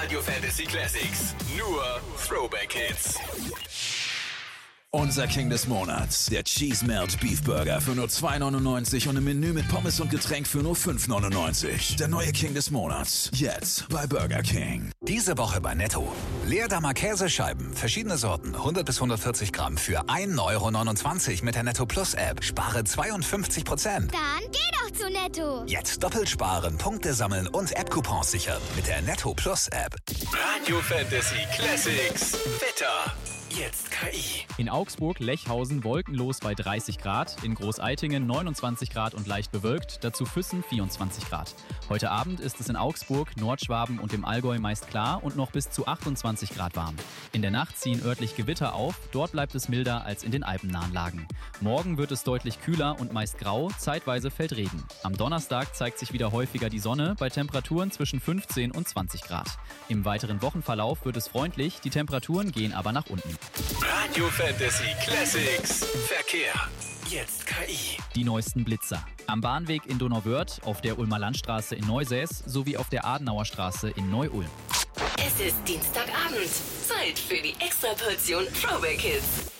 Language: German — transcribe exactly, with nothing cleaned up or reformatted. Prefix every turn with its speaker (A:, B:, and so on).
A: Radio Fantasy Classics. Nur Throwback Hits.
B: Unser King des Monats, der Cheese Melt Beef Burger für nur zwei neunundneunzig und ein Menü mit Pommes und Getränk für nur fünf neunundneunzig. Der neue King des Monats, jetzt bei Burger King.
C: Diese Woche bei Netto. Leerdammer Käsescheiben, verschiedene Sorten, hundert bis hundertvierzig Gramm für ein Euro neunundzwanzig mit der Netto Plus App. Spare zweiundfünfzig Prozent.
D: Dann geh doch zu Netto.
C: Jetzt doppelt sparen, Punkte sammeln und App-Coupons sichern mit der Netto Plus App.
A: Radio Fantasy Classics. Wetter. Jetzt K I.
E: In Augsburg, Lechhausen wolkenlos bei dreißig Grad, in Großeitingen neunundzwanzig Grad und leicht bewölkt, dazu Füssen vierundzwanzig Grad. Heute Abend ist es in Augsburg, Nordschwaben und im Allgäu meist klar und noch bis zu achtundzwanzig Grad warm. In der Nacht ziehen örtlich Gewitter auf, dort bleibt es milder als in den alpennahen Lagen. Morgen wird es deutlich kühler und meist grau, zeitweise fällt Regen. Am Donnerstag zeigt sich wieder häufiger die Sonne bei Temperaturen zwischen fünfzehn und zwanzig Grad. Im weiteren Wochenverlauf wird es freundlich, die Temperaturen gehen aber nach unten.
A: Radio Fantasy Classics. Verkehr. Jetzt K I.
E: Die neuesten Blitzer. Am Bahnweg in Donauwörth, auf der Ulmer Landstraße in Neusäß sowie auf der Adenauer Straße in Neu-Ulm.
F: Es ist Dienstagabend. Zeit für die Extraportion Throwback Hits.